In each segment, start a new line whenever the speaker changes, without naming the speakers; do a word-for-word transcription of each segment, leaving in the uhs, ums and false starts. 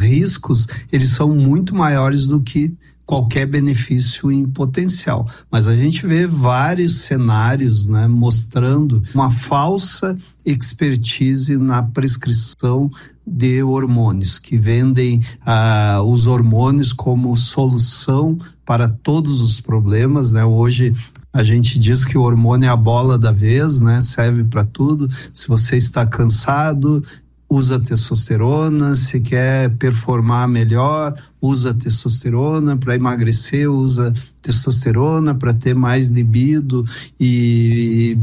riscos, eles são muito maiores do que qualquer benefício em potencial. Mas a gente vê vários cenários, né, mostrando uma falsa expertise na prescrição de hormônios, que vendem ah, os hormônios como solução para todos os problemas, né? Hoje a gente diz que o hormônio é a bola da vez, né? Serve para tudo. Se você está cansado, usa testosterona. Se quer performar melhor, usa testosterona. Para emagrecer, usa testosterona. Para ter mais libido e,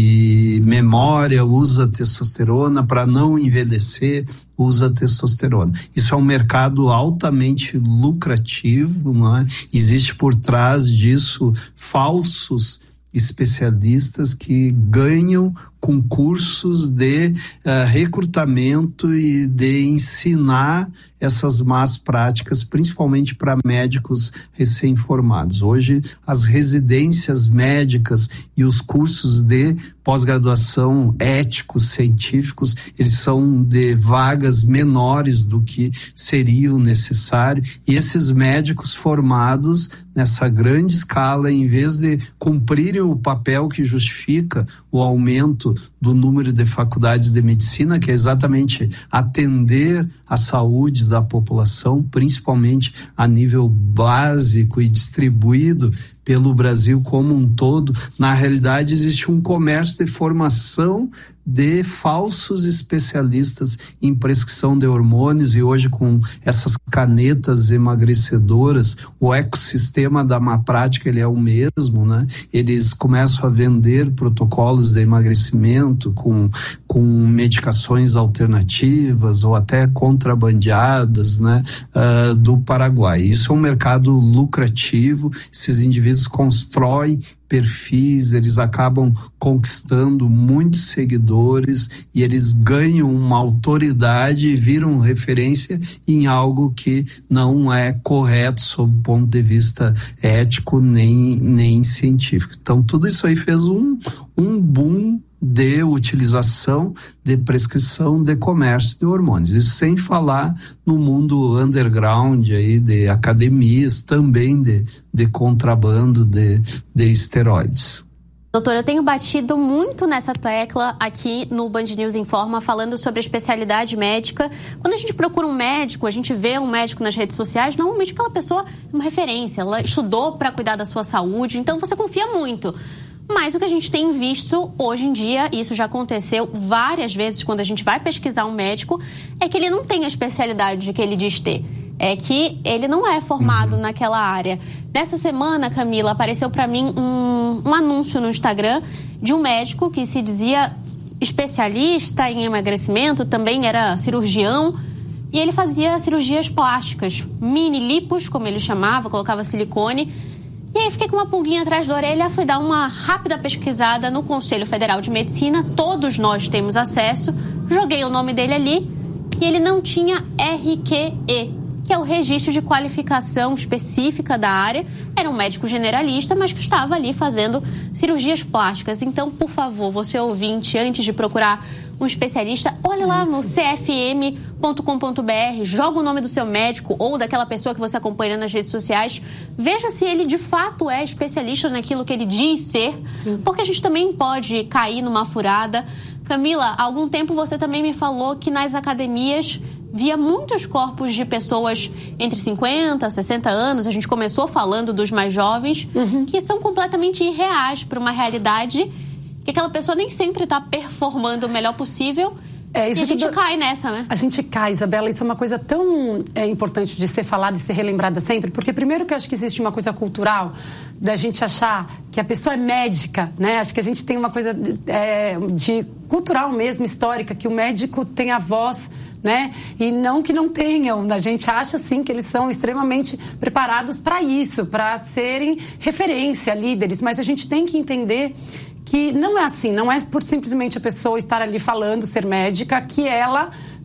e memória, usa testosterona. Para não envelhecer, usa testosterona. Isso é um mercado altamente lucrativo, não é? Existe por trás disso falsos especialistas que ganham concursos de uh, recrutamento e de ensinar essas más práticas, principalmente para médicos recém-formados. Hoje, as residências médicas e os cursos de pós-graduação éticos, científicos, eles são de vagas menores do que seriam necessário, e esses médicos formados nessa grande escala, em vez de cumprirem o papel que justifica o aumento do número de faculdades de medicina, que é exatamente atender a saúde da população, principalmente a nível básico e distribuído pelo Brasil como um todo, na realidade existe um comércio de formação de falsos especialistas em prescrição de hormônios, e hoje com essas canetas emagrecedoras, o ecossistema da má prática ele é o mesmo, né? Eles começam a vender protocolos de emagrecimento com, com medicações alternativas ou até contrabandeadas, né? Uh, do Paraguai. Isso é um mercado lucrativo, esses indivíduos constroem perfis, eles acabam conquistando muitos seguidores e eles ganham uma autoridade e viram referência em algo que não é correto sob o ponto de vista ético nem, nem científico. Então tudo isso aí fez um, um boom de utilização, de prescrição, de comércio de hormônios. Isso sem falar no mundo underground aí de academias, também de, de contrabando de, de esteroides.
Doutor, eu tenho batido muito nessa tecla aqui no Band News Informa, falando sobre a especialidade médica. Quando a gente procura um médico, a gente vê um médico nas redes sociais, normalmente aquela pessoa é uma referência, ela estudou para cuidar da sua saúde, então você confia muito. Mas o que a gente tem visto hoje em dia, e isso já aconteceu várias vezes quando a gente vai pesquisar um médico, é que ele não tem a especialidade que ele diz ter. É que ele não é formado uhum. naquela área. Nessa semana, Camila, apareceu para mim um, um anúncio no Instagram de um médico que se dizia especialista em emagrecimento, também era cirurgião, e ele fazia cirurgias plásticas, mini lipos, como ele chamava, colocava silicone. E aí fiquei com uma pulguinha atrás da orelha, fui dar uma rápida pesquisada no Conselho Federal de Medicina, todos nós temos acesso, joguei o nome dele ali e ele não tinha R Q E, que é o registro de qualificação específica da área. Era um médico generalista, mas que estava ali fazendo cirurgias plásticas. Então, por favor, você ouvinte, antes de procurar um especialista, olhe lá no c f m ponto com ponto b r, joga o nome do seu médico ou daquela pessoa que você acompanha nas redes sociais, veja se ele de fato é especialista naquilo que ele diz ser, Sim. porque a gente também pode cair numa furada. Camila, há algum tempo você também me falou que nas academias via muitos corpos de pessoas entre cinquenta, sessenta anos, a gente começou falando dos mais jovens, uhum. que são completamente irreais para uma realidade que aquela pessoa nem sempre está performando o melhor possível. É, isso e a gente tudo... cai nessa, né?
A gente cai, Isabela. Isso é uma coisa tão é, importante de ser falada e ser relembrada sempre, porque primeiro que eu acho que existe uma coisa cultural da gente achar que a pessoa é médica, né? Acho que a gente tem uma coisa é, de cultural mesmo, histórica, que o médico tem a voz, né? E não que não tenham. A gente acha, sim, que eles são extremamente preparados para isso, para serem referência, líderes, mas a gente tem que entender que não é assim, não é por simplesmente a pessoa estar ali falando, ser médica, que ela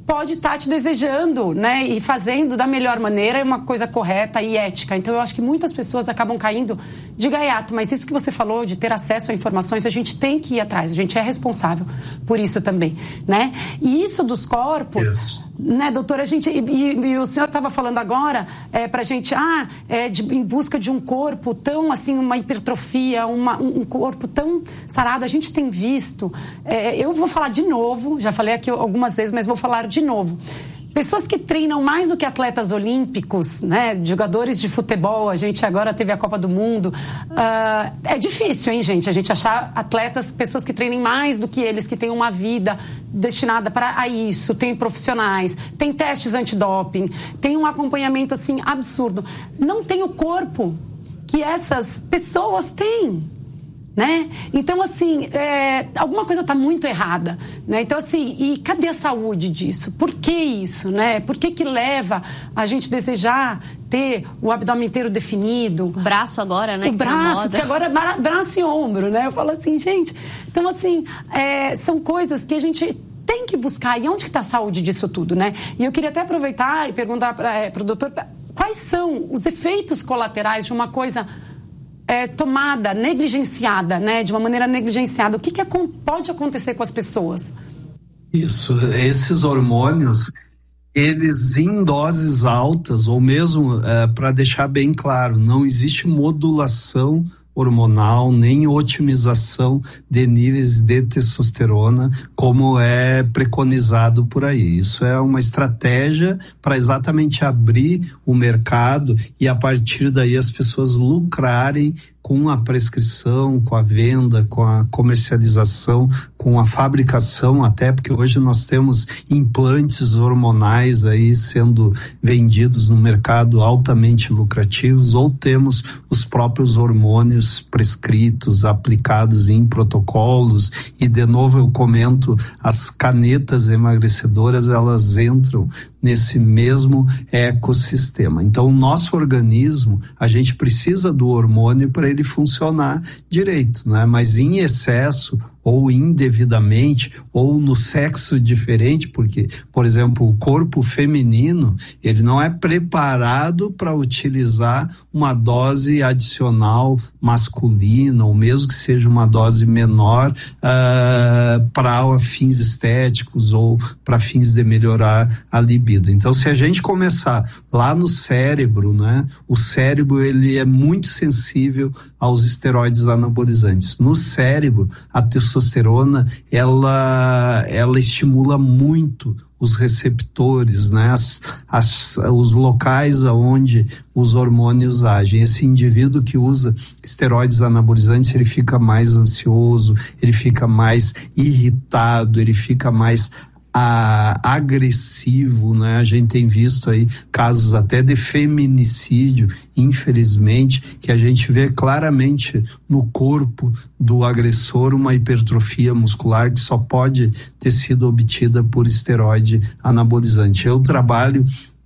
pode estar te desejando, né, e fazendo da melhor maneira uma coisa correta e ética. Então eu acho que muitas pessoas acabam caindo de gaiato, mas isso que você falou de ter acesso a informações, a gente tem que ir atrás, a gente é responsável por isso também, né? E isso dos corpos, isso. né, doutora, a gente, e, e, e o senhor estava falando agora é, pra gente, ah, é, de, em busca de um corpo tão, assim, uma hipertrofia, uma, um corpo tão sarado, a gente tem visto, é, eu vou falar de novo, já falei aqui algumas vezes, mas vou falar de novo. Pessoas que treinam mais do que atletas olímpicos, né? Jogadores de futebol, a gente agora teve a Copa do Mundo. Uh, é difícil, hein, gente? A gente achar atletas, pessoas que treinem mais do que eles, que têm uma vida destinada para isso. Tem profissionais, tem testes antidoping, tem um acompanhamento, assim, absurdo. Não tem o corpo que essas pessoas têm. Né? Então, assim, é, alguma coisa está muito errada, né? Então, assim, e cadê a saúde disso? Por que isso, né? Por que que leva a gente desejar ter o abdômen inteiro definido?
O braço agora, né?
O braço, que agora é bra- braço e ombro, né? Eu falo assim, gente, então, assim, é, são coisas que a gente tem que buscar. E onde que está a saúde disso tudo, né? E eu queria até aproveitar e perguntar para é, o doutor, quais são os efeitos colaterais de uma coisa... É, tomada, negligenciada, né? De uma maneira negligenciada. O que, que é, pode acontecer com as pessoas?
Isso, esses hormônios, eles em doses altas, ou mesmo, é, para deixar bem claro, não existe modulação hormonal, nem otimização de níveis de testosterona, como é preconizado por aí. Isso é uma estratégia para exatamente abrir o mercado e a partir daí as pessoas lucrarem com a prescrição, com a venda, com a comercialização, com a fabricação, até porque hoje nós temos implantes hormonais aí sendo vendidos no mercado altamente lucrativos, ou temos os próprios hormônios prescritos, aplicados em protocolos, e de novo eu comento, as canetas emagrecedoras, elas entram nesse mesmo ecossistema. Então, o nosso organismo, a gente precisa do hormônio para ele funcionar direito, né? Mas em excesso ou indevidamente, ou no sexo diferente, porque, por exemplo, o corpo feminino, ele não é preparado para utilizar uma dose adicional masculina, ou mesmo que seja uma dose menor, uh, para fins estéticos ou para fins de melhorar a libido. Então, se a gente começar lá no cérebro, né, o cérebro, ele é muito sensível aos esteroides anabolizantes. No cérebro, a testosterona, ela, ela estimula muito os receptores, né? As, as, os locais aonde os hormônios agem. Esse indivíduo que usa esteroides anabolizantes, ele fica mais ansioso, ele fica mais irritado, ele fica mais A, agressivo, né? A gente tem visto aí casos até de feminicídio, infelizmente, que a gente vê claramente no corpo do agressor uma hipertrofia muscular que só pode ter sido obtida por esteroide anabolizante. Eu trabalho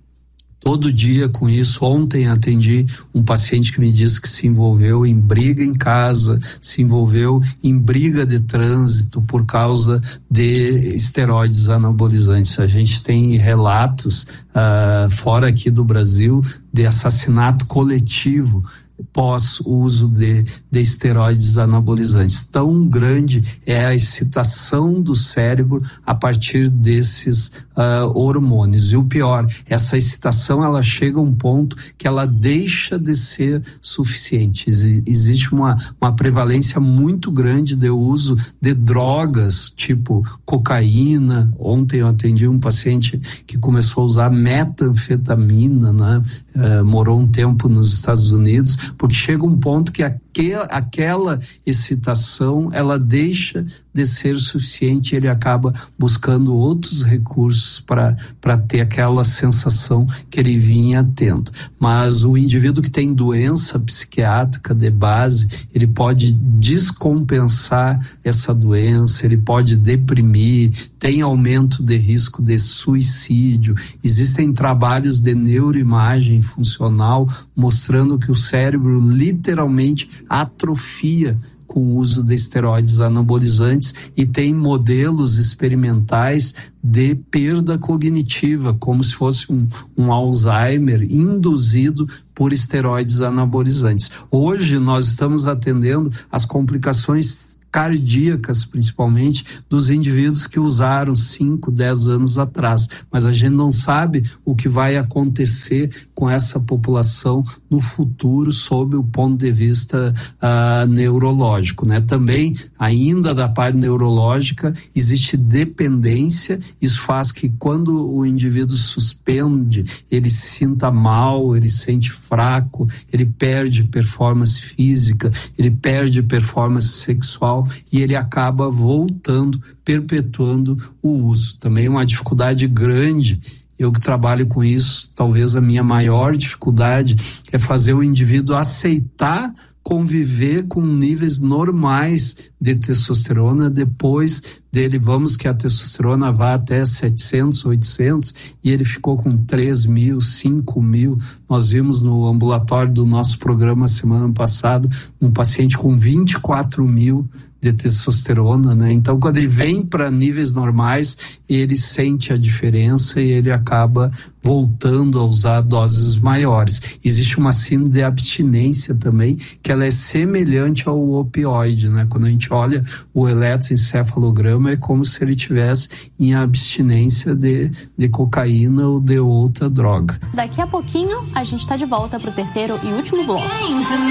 todo dia com isso. Ontem atendi um paciente que me disse que se envolveu em briga em casa, se envolveu em briga de trânsito por causa de esteroides anabolizantes. A gente tem relatos uh, fora aqui do Brasil de assassinato coletivo pós uso de, de esteroides anabolizantes. Tão grande é a excitação do cérebro a partir desses uh, hormônios. E o pior, essa excitação, ela chega a um ponto que ela deixa de ser suficiente. Ex- existe uma, uma prevalência muito grande de uso de drogas, tipo cocaína. Ontem eu atendi um paciente que começou a usar metanfetamina, né? Uh, morou um tempo nos Estados Unidos, porque chega um ponto que aquel, aquela excitação, ela deixa de ser suficiente, ele acaba buscando outros recursos para para ter aquela sensação que ele vinha tendo. Mas o indivíduo que tem doença psiquiátrica de base, ele pode descompensar essa doença, ele pode deprimir, tem aumento de risco de suicídio. Existem trabalhos de neuroimagem funcional mostrando que o cérebro literalmente atrofia com o uso de esteroides anabolizantes e tem modelos experimentais de perda cognitiva, como se fosse um, um Alzheimer induzido por esteroides anabolizantes. Hoje nós estamos atendendo as complicações cardíacas, principalmente, dos indivíduos que usaram cinco, dez anos atrás. Mas a gente não sabe o que vai acontecer com essa população no futuro sob o ponto de vista uh, neurológico, né? Também, ainda da parte neurológica, existe dependência. Isso faz que quando o indivíduo suspende, ele se sinta mal, ele se sente fraco, ele perde performance física, ele perde performance sexual, e ele acaba voltando, perpetuando o uso. Também uma dificuldade grande, eu que trabalho com isso, talvez a minha maior dificuldade é fazer o indivíduo aceitar conviver com níveis normais de testosterona depois dele, vamos que a testosterona vá até setecentos, oitocentos e ele ficou com três mil, cinco mil. Nós vimos no ambulatório do nosso programa semana passada um paciente com vinte e quatro mil de testosterona, né? Então, quando ele vem para níveis normais, ele sente a diferença e ele acaba voltando a usar doses maiores. Existe uma síndrome de abstinência também, que ela é semelhante ao opioide, né? Quando a gente olha o eletroencefalograma, é como se ele tivesse em abstinência de, de cocaína ou de outra droga.
Daqui a pouquinho, a gente está de volta para o terceiro e último bloco.